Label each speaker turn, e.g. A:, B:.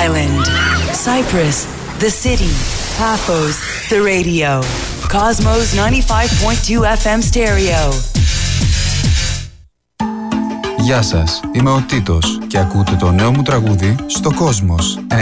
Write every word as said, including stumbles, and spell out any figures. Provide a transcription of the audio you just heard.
A: island. Cyprus, the city. Paphos, the radio. Cosmos ninety-five point two εφ εμ stereo.
B: Γεια σας, είμαι ο Τίτος και ακούτε το νέο μου τραγούδι στο Cosmos